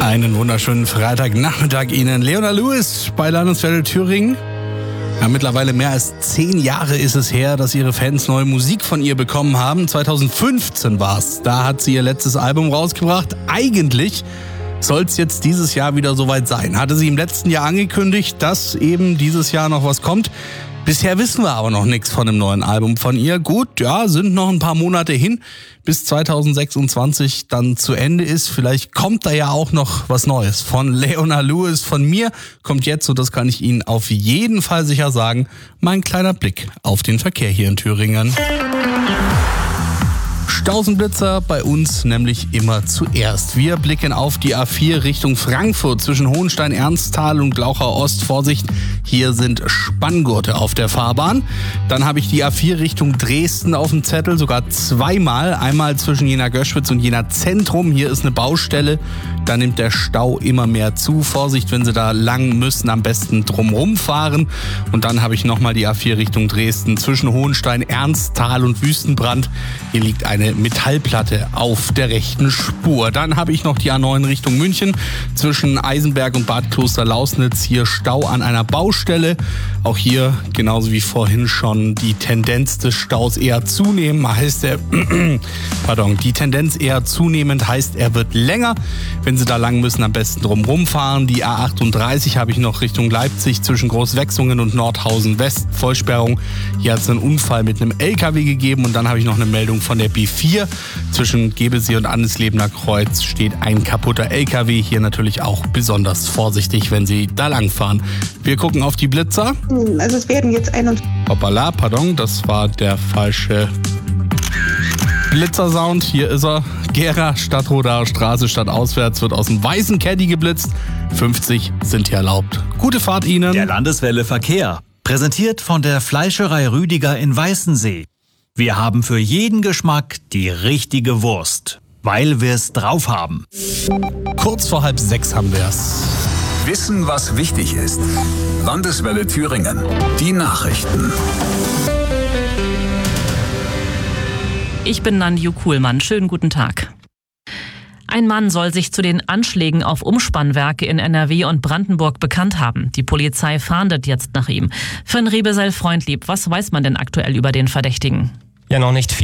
Einen wunderschönen Freitagnachmittag Ihnen. Leona Lewis bei Landeswelle Thüringen. Ja, mittlerweile mehr als 10 Jahre ist es her, dass ihre Fans neue Musik von ihr bekommen haben. 2015 war's. Da hat sie ihr letztes Album rausgebracht. Eigentlich soll es jetzt dieses Jahr wieder soweit sein. Hatte sie im letzten Jahr angekündigt, dass eben dieses Jahr noch was kommt. Bisher wissen wir aber noch nichts von dem neuen Album von ihr. Gut, ja, sind noch ein paar Monate hin, bis 2026 dann zu Ende ist. Vielleicht kommt da ja auch noch was Neues. Von Leona Lewis, von mir kommt jetzt, und das kann ich Ihnen auf jeden Fall sicher sagen, mein kleiner Blick auf den Verkehr hier in Thüringen. Stausenblitzer bei uns nämlich immer zuerst. Wir blicken auf die A4 Richtung Frankfurt zwischen Hohenstein, Ernsthal und Glauchau Ost. Vorsicht, hier sind Spanngurte auf der Fahrbahn. Dann habe ich die A4 Richtung Dresden auf dem Zettel, sogar zweimal. Einmal zwischen Jena Göschwitz und Jena Zentrum. Hier ist eine Baustelle. Da nimmt der Stau immer mehr zu. Vorsicht, wenn Sie da lang müssen, am besten drumherum fahren. Und dann habe ich nochmal die A4 Richtung Dresden zwischen Hohenstein, Ernsthal und Wüstenbrand. Hier liegt eine Metallplatte auf der rechten Spur. Dann habe ich noch die A9 Richtung München zwischen Eisenberg und Bad Klosterlausnitz. Hier Stau an einer Baustelle. Auch hier, genauso wie vorhin schon, die Tendenz des Staus eher zunehmen. Die Tendenz eher zunehmend heißt, er wird länger. Wenn Sie da lang müssen, am besten drumherum fahren. Die A38 habe ich noch Richtung Leipzig zwischen Großwechsungen und Nordhausen West. Vollsperrung. Hier hat es einen Unfall mit einem LKW gegeben. Und dann habe ich noch eine Meldung von der B4. Zwischen Gebelsee und Andeslebener Kreuz steht ein kaputter LKW. Hier natürlich auch besonders vorsichtig, wenn Sie da lang fahren. Wir gucken auf die Blitzer. Also es werden jetzt Hoppala, pardon, das war der falsche Blitzersound. Hier ist er. Gera, Stadtrodaer Straße, stadtauswärts wird aus dem weißen Caddy geblitzt. 50 sind hier erlaubt. Gute Fahrt Ihnen. Der Landeswelle Verkehr. Präsentiert von der Fleischerei Rüdiger in Weißensee. Wir haben für jeden Geschmack die richtige Wurst, weil wir es drauf haben. Kurz vor 5:30 haben wir es. Wissen, was wichtig ist. Landeswelle Thüringen. Die Nachrichten. Ich bin Nanju Kuhlmann. Schönen guten Tag. Ein Mann soll sich zu den Anschlägen auf Umspannwerke in NRW und Brandenburg bekannt haben. Die Polizei fahndet jetzt nach ihm. Finn Riebesell-Freundlieb, was weiß man denn aktuell über den Verdächtigen? Ja, noch nicht viel.